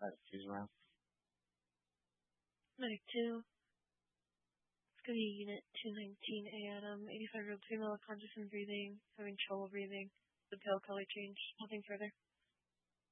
she's around. Medic 2. It's going to be Unit 219A Adam, 85-year-old female, conscious and breathing, having trouble breathing. The pale color change. Nothing further.